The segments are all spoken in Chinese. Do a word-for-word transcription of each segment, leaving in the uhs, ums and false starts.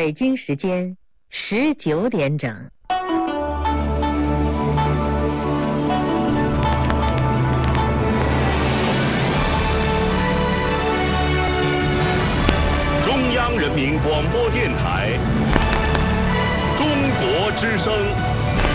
北京时间十九点整。 中央人民广播电台，中国之声。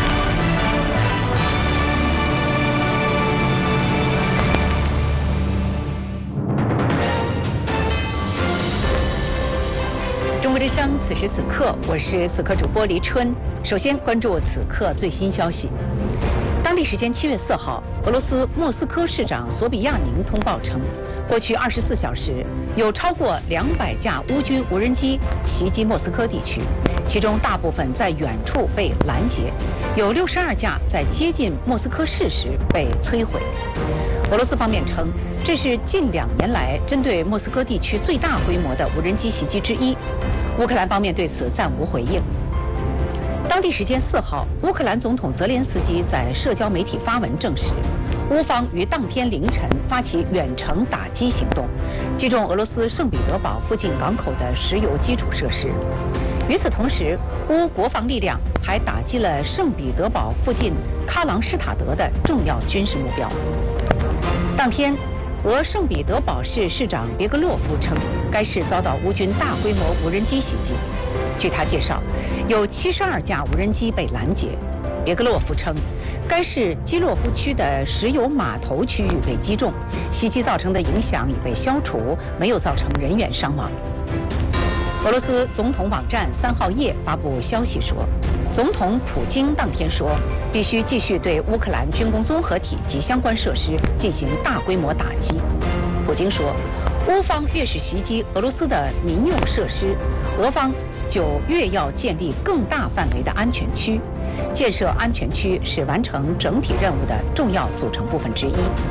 中国之声，此时此刻，我是此刻主播黎春。首先关注此刻最新消息。当地时间七月四号，俄罗斯莫斯科市长索比亚宁通报称，过去二十四小时有超过两百架乌军无人机袭击莫斯科地区，其中大部分在远处被拦截，有六十二架在接近莫斯科市时被摧毁。俄罗斯方面称，这是近两年来针对莫斯科地区最大规模的无人机袭击之一。乌克兰方面对此暂无回应。当地时间四号，乌克兰总统泽连斯基在社交媒体发文证实，乌方于当天凌晨发起远程打击行动，击中俄罗斯圣彼得堡附近港口的石油基础设施。与此同时，乌国防力量还打击了圣彼得堡附近喀朗施塔德的重要军事目标。当天，俄圣彼得堡市市长别格洛夫称，该市遭到乌军大规模无人机袭击。据他介绍，有七十二架无人机被拦截。别格洛夫称，该市基洛夫区的石油码头区域被击中，袭击造成的影响已被消除，没有造成人员伤亡。俄罗斯总统网站三号夜发布消息说，总统普京当天说，必须继续对乌克兰军工综合体及相关设施进行大规模打击。普京说，乌方越是袭击俄罗斯的民用设施，俄方就越要建立更大范围的安全区。建设安全区是完成整体任务的重要组成部分之一。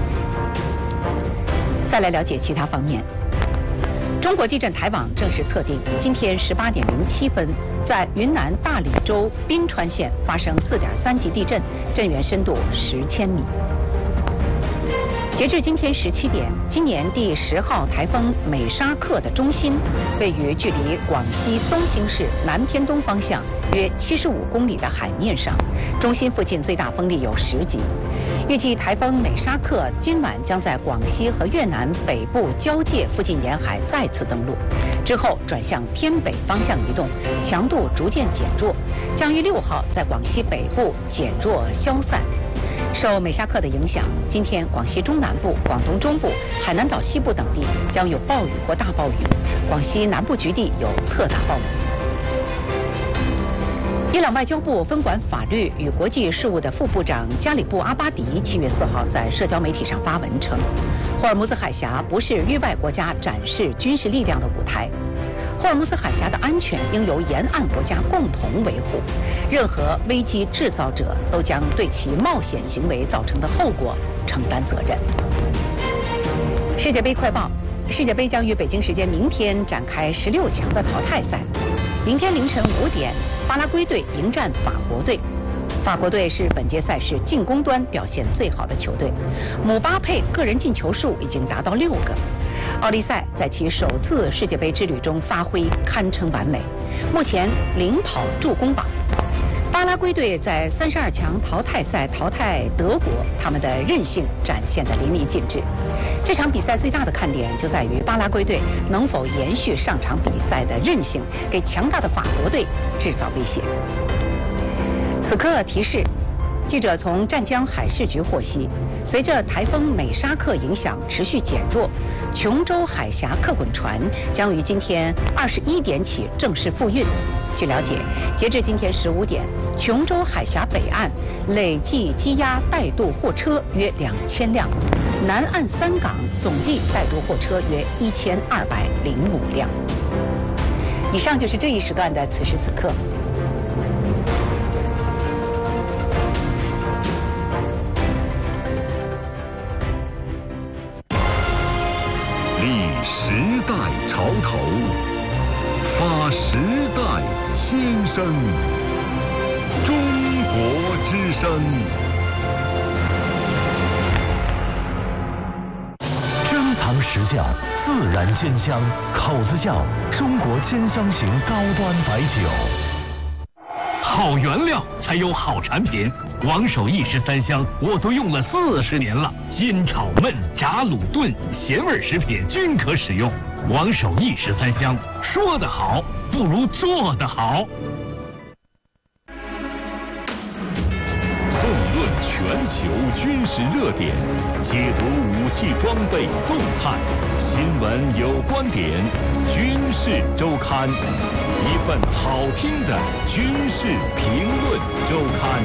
再来了解其他方面。中国地震台网正式测定，今天十八点零七分，在云南大理州宾川县发生四点三级地震，震源深度十千米。截至今天十七点，今年第十号台风美沙克的中心位于距离广西东兴市南偏东方向约七十五公里的海面上，中心附近最大风力有十级。预计台风美沙克今晚将在广西和越南北部交界附近沿海再次登陆，之后转向偏北方向移动，强度逐渐减弱，将于六号在广西北部减弱消散。受美沙克的影响，今天广西中南部、广东中部、海南岛西部等地将有暴雨或大暴雨，广西南部局地有特大暴雨。伊朗外交部分管法律与国际事务的副部长加里布阿巴迪七月四号在社交媒体上发文称，霍尔木兹海峡不是域外国家展示军事力量的舞台，霍尔木兹海峡的安全应由沿岸国家共同维护，任何危机制造者都将对其冒险行为造成的后果承担责任。世界杯快报：世界杯将于北京时间明天展开十六强的淘汰赛。明天凌晨五点，巴拉圭队迎战法国队。法国队是本届赛事进攻端表现最好的球队，姆巴佩个人进球数已经达到六个。奥利赛在其首次世界杯之旅中发挥堪称完美，目前领跑助攻榜。巴拉圭队在三十二强淘汰赛淘汰德国，他们的韧性展现得淋漓尽致。这场比赛最大的看点就在于巴拉圭队能否延续上场比赛的韧性，给强大的法国队制造威胁。此刻提示，记者从湛江海事局获悉，随着台风美沙克影响持续减弱，琼州海峡客滚船将于今天二十一点起正式复运。据了解，截至今天十五点，琼州海峡北岸累计积压带渡货车约两千辆，南岸三港总计带渡货车约一千二百零五辆。以上就是这一时段的此时此刻。 历时代潮头，发时代心声。中国之声。 珍藏时效，自然鲜香，口子窖中国鲜香型高端白酒。好原料才有好产品，王守义十三香我都用了四十年了，煎炒焖炸卤炖咸味食品均可使用。王守义十三香，说得好不如做得好。 纵论全球军事热点，解读武器装备动态，新闻有观点，军事周刊，一份好听的军事评论周刊。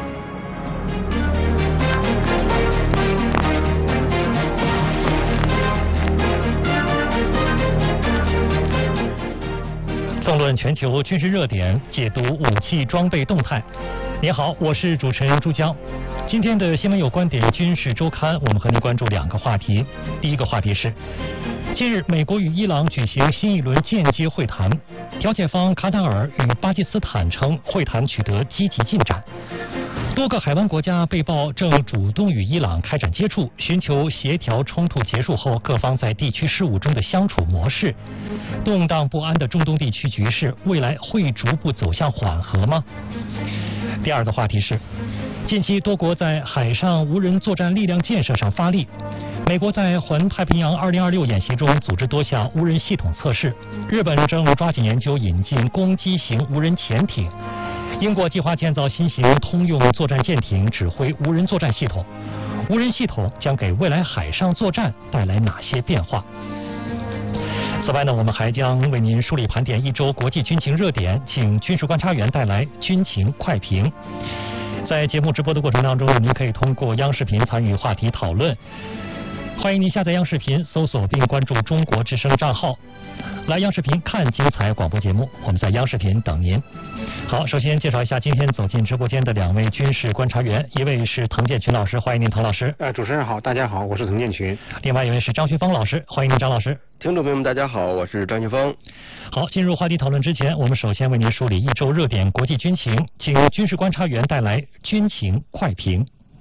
纵论全球军事热点，解读武器装备动态。你好，我是主持人朱江。今天的新闻有观点军事周刊，我们和您关注两个话题。第一个话题是，近日美国与伊朗举行新一轮间接会谈，调解方卡塔尔与巴基斯坦称会谈取得积极进展。多个海湾国家被曝正主动与伊朗开展接触，寻求协调冲突结束后各方在地区事务中的相处模式。动荡不安的中东地区局势，未来会逐步走向缓和吗？第二个话题是，近期多国在海上无人作战力量建设上发力。美国在环太平洋二零二六演习中组织多项无人系统测试，日本正抓紧研究引进攻击型无人潜艇。英国计划建造新型通用作战舰艇指挥无人作战系统，无人系统将给未来海上作战带来哪些变化？此外呢，我们还将为您梳理盘点一周国际军情热点，请军事观察员带来军情快评。在节目直播的过程当中，您可以通过央视频参与话题讨论。欢迎您下载央视频，搜索并关注中国之声账号，来央视频看精彩广播节目。我们在央视频等您。好，首先介绍一下今天走进直播间的两位军事观察员，一位是滕建群老师，欢迎您，滕老师。 呃，主持人好，大家好，我是滕建群。 另外一位是张学峰老师，欢迎您，张老师。 听众朋友们，大家好，我是张学峰。 好，进入话题讨论之前，我们首先为您梳理一周热点国际军情，请军事观察员带来军情快评。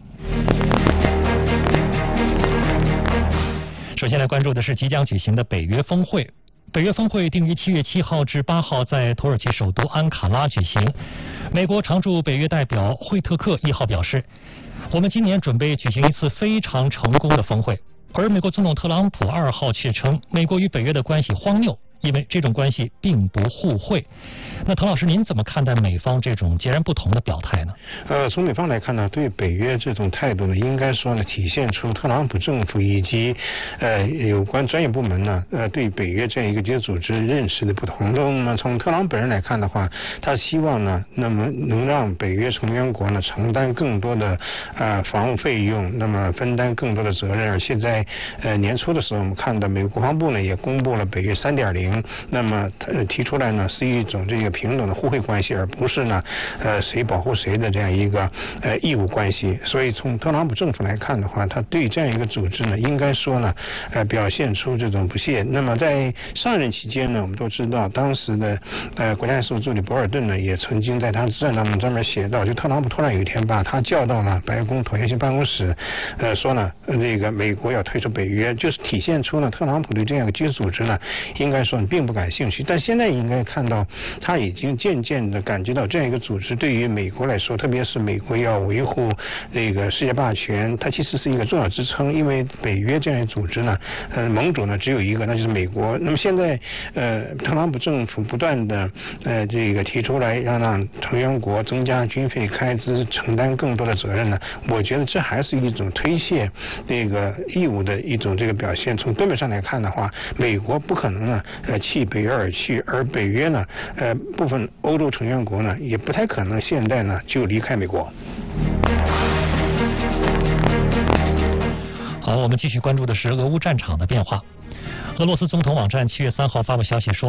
首先来关注的是即将举行的北约峰会。北约峰会定于七月七号至八号在土耳其首都安卡拉举行。美国常驻北约代表惠特克一号表示，我们今年准备举行一次非常成功的峰会。而美国总统特朗普二号却称，美国与北约的关系荒谬，因为这种关系并不互惠。那滕老师，您怎么看待美方这种截然不同的表态呢？ 呃，从美方来看呢，对北约这种态度呢，应该说呢，体现出特朗普政府以及呃有关专业部门呢，呃对北约这样一个军事组织认识的不同。那么从特朗普本人来看的话，他希望呢，那么能让北约成员国呢承担更多的呃防务费用，那么分担更多的责任。而且在呃年初的时候，我们看到美国国防部呢也公布了北约 三点零。那么呃提出来呢是一种这个平等的互惠关系，而不是呢呃谁保护谁的这样一个呃义务关系。所以从特朗普政府来看的话，他对这样一个组织呢，应该说呢呃表现出这种不屑。那么在上任期间呢，我们都知道当时的呃国家安全助理博尔顿呢，也曾经在他的自传当中专门写到，就特朗普突然有一天把他叫到了白宫椭圆形办公室，呃说呢这个美国要退出北约，就是体现出呢特朗普对这样一个军事组织呢，应该说并不感兴趣。但现在应该看到，他已经渐渐的感觉到这样一个组织对于美国来说，特别是美国要维护这个世界霸权，它其实是一个重要支撑。因为北约这样一个组织呢，呃，盟主呢只有一个，那就是美国。那么现在呃，特朗普政府不断的呃这个提出来要让成员国增加军费开支，承担更多的责任呢，我觉得这还是一种推卸这个义务的一种这个表现。从根本上来看的话，美国不可能呢呃弃北约而去，而北约呢呃部分欧洲成员国呢也不太可能现在呢就离开美国。 好，我们继续关注的是俄乌战场的变化。俄罗斯总统网站七月三号发布消息说，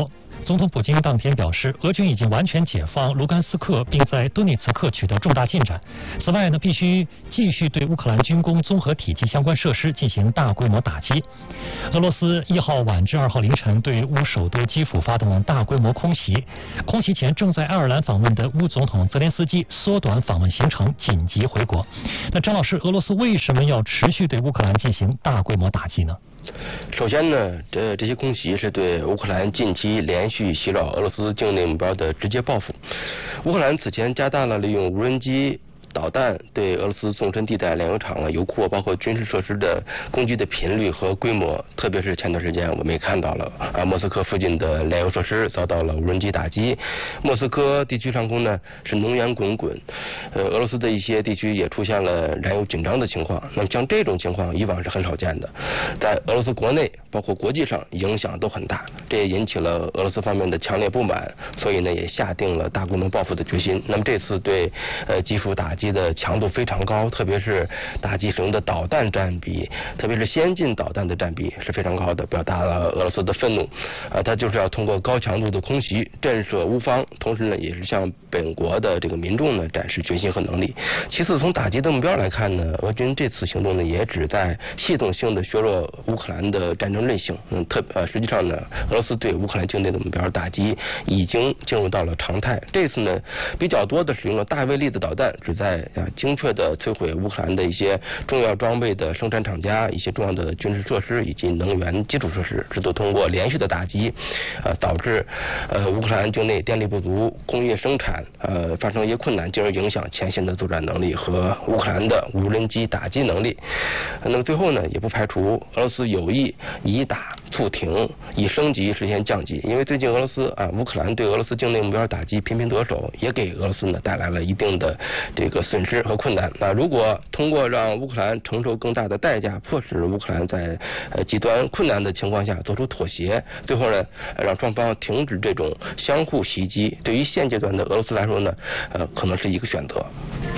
总统普京当天表示，俄军已经完全解放卢甘斯克，并在顿涅茨克取得重大进展。此外呢，必须继续对乌克兰军工综合体系相关设施进行大规模打击。俄罗斯一号晚至二号凌晨对乌首都基辅发动了大规模空袭。空袭前正在爱尔兰访问的乌总统泽连斯基缩短访问行程，紧急回国。那张老师，俄罗斯为什么要持续对乌克兰进行大规模打击呢？ 首先呢，这这些空袭是对乌克兰近期连续袭扰俄罗斯境内目标的直接报复。乌克兰此前加大了利用无人机导弹对俄罗斯纵深地带炼油厂啊、油库包括军事设施的攻击的频率和规模，特别是前段时间我们也看到了啊，莫斯科附近的炼油设施遭到了无人机打击，莫斯科地区上空呢是浓烟滚滚，呃，俄罗斯的一些地区也出现了燃油紧张的情况。那么像这种情况以往是很少见的，在俄罗斯国内包括国际上影响都很大，这也引起了俄罗斯方面的强烈不满，所以呢也下定了大规模报复的决心。那么这次对呃基辅打击的强度非常高，特别是打击使用的导弹占比，特别是先进导弹的占比是非常高的，表达了俄罗斯的愤怒。啊，他就是要通过高强度的空袭震慑乌方，同时呢也是向本国的这个民众呢展示决心和能力。其次，从打击的目标来看呢，俄军这次行动呢也旨在系统性的削弱乌克兰的战争韧性。嗯，特呃实际上呢，俄罗斯对乌克兰境内的目标打击已经进入到了常态。这次呢比较多的使用了大威力的导弹，旨在啊，精确的摧毁乌克兰的一些重要装备的生产厂家、一些重要的军事设施以及能源基础设施，这都通过连续的打击，呃，导致呃乌克兰境内电力不足、工业生产呃发生一些困难，进而影响前线的作战能力和乌克兰的无人机打击能力。那么最后呢，也不排除俄罗斯有意以打促停，以升级实现降级，因为最近俄罗斯啊，乌克兰对俄罗斯境内目标打击频频得手，也给俄罗斯呢带来了一定的这个损失和困难。那如果通过让乌克兰承受更大的代价，迫使乌克兰在呃极端困难的情况下做出妥协，最后呢让双方停止这种相互袭击，对于现阶段的俄罗斯来说呢，呃可能是一个选择。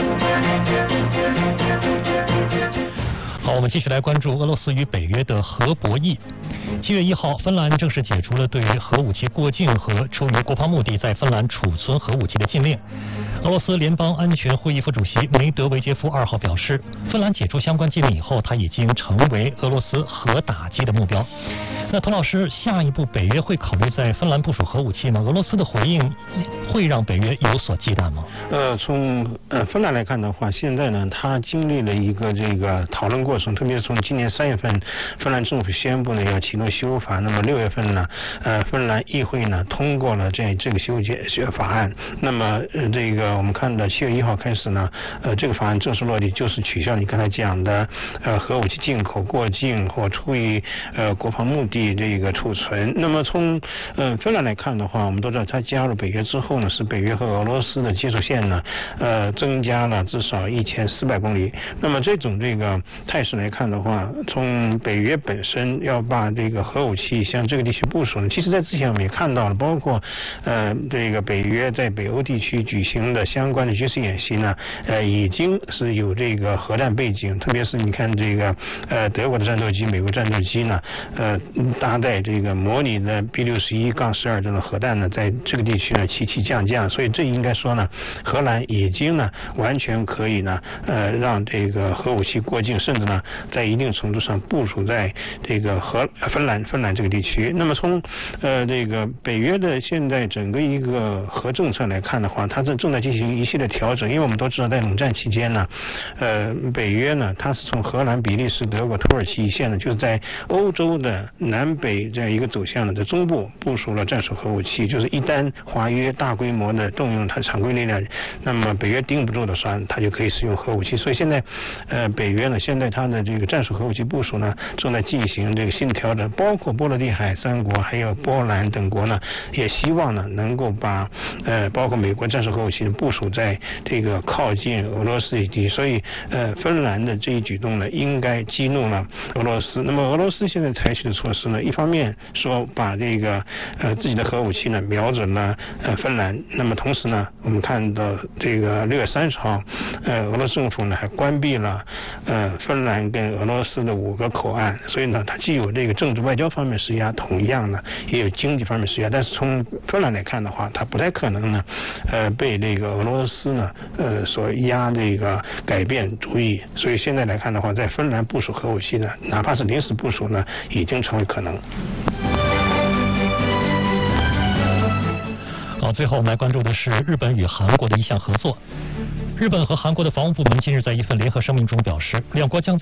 好，我们继续来关注俄罗斯与北约的核博弈。七月一号，芬兰正式解除了对于核武器过境和出于国防目的在芬兰储存核武器的禁令。俄罗斯联邦安全会议副主席梅德韦杰夫二号表示，芬兰解除相关禁令以后，他已经成为俄罗斯核打击的目标。那童老师，下一步北约会考虑在芬兰部署核武器吗？俄罗斯的回应会让北约有所忌惮吗？ 呃，从呃芬兰来看的话，现在呢，它经历了一个这个讨论过程，特别是从今年三月份，芬兰政府宣布呢要启动修法，那么六月份呢，呃，芬兰议会呢通过了这这个修结法案，那么呃这个我们看到七月一号开始呢，呃这个法案正式落地，就是取消你刚才讲的呃核武器进口、过境或出于呃国防目的这个储存。那么从呃芬兰来看的话，我们都知道它加入北约之后呢，是北约和俄罗斯的接触线呢呃增加了至少一千四百公里。那么这种这个态势来看的话，从北约本身要把这个核武器向这个地区部署呢，其实在之前我们也看到了，包括呃这个北约在北欧地区举行的相关的军事演习呢，呃已经是有这个核战背景，特别是你看这个呃德国的战斗机、美国战斗机呢，呃搭载这个模拟的 B 六十一杠十二这种核弹呢，在这个地区呢起起降降，所以这应该说呢，荷兰已经呢完全可以呢呃让这个核武器过境，甚至呢在一定程度上部署在这个荷芬兰芬兰这个地区。那么从呃这个北约的现在整个一个核政策来看的话，它是正在进行一系列调整，因为我们都知道在冷战期间呢，呃北约呢它是从荷兰、比利时、德国、土耳其一线呢，就是在欧洲的南北这样一个走向呢，在中部部署了战术核武器，就是一旦华约大规模的动用它常规力量，那么北约顶不住的时候，它就可以使用核武器。所以现在呃北约呢，现在它的这个战术核武器部署呢正在进行这个新的调整，包括波罗的海三国还有波兰等国呢，也希望呢能够把呃包括美国战术核武器部署在这个靠近俄罗斯以及，所以呃芬兰的这一举动呢，应该激怒了俄罗斯。那么俄罗斯现在采取的措施呢，一方面说把这个呃自己的核武器呢瞄准了呃芬兰，那么同时呢，我们看到这个六月三十号，呃俄罗斯政府呢还关闭了呃芬兰兰跟俄罗斯的五个口岸，所以呢，它既有这个政治外交方面施压，同样呢也有经济方面施压。但是从芬兰来看的话，它不太可能呢，呃，被这个俄罗斯呢，呃，所压这个改变主意。所以现在来看的话，在芬兰部署核武器呢，哪怕是临时部署呢，已经成为可能。 好，最后我们来关注的是日本与韩国的一项合作。日本和韩国的防务部门近日在一份联合声明中表示，两国将在